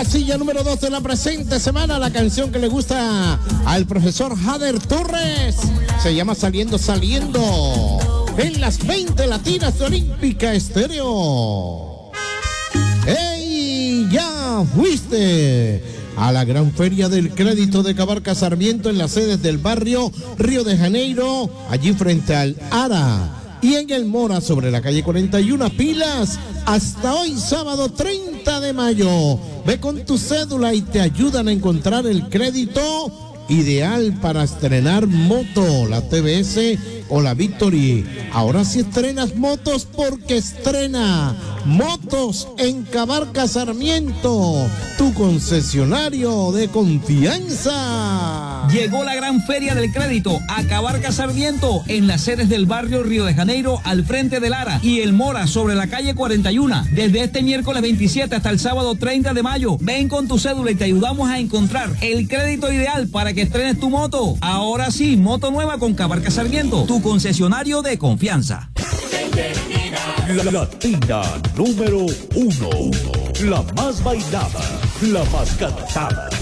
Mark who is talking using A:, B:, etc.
A: Casilla número 2 de la presente semana, la canción que le gusta al profesor Jader Torres. Se llama Saliendo, en las 20 latinas de Olímpica Estéreo. ¡Ey! Ya fuiste a la gran feria del crédito de Cabarca Sarmiento en las sedes del barrio Río de Janeiro, allí frente al ARA. Y en el Mora, sobre la calle 41, pilas hasta hoy sábado 30 de mayo. Ve con tu cédula y te ayudan a encontrar el crédito ideal para estrenar moto, la TBS o la Victory. Ahora sí estrenas motos porque estrena Motos en Cabarca Sarmiento, tu concesionario de confianza.
B: Llegó la gran feria del crédito a Cabarca Sarmiento en las sedes del barrio Río de Janeiro al frente del ARA y el Mora sobre la calle 41. Desde este miércoles 27 hasta el sábado 30 de mayo, ven con tu cédula y te ayudamos a encontrar el crédito ideal para que estrenes tu moto. Ahora sí, moto nueva con Cabarca Sarmiento, tu concesionario de confianza.
C: Latina número 1, la más bailada, la más cantada.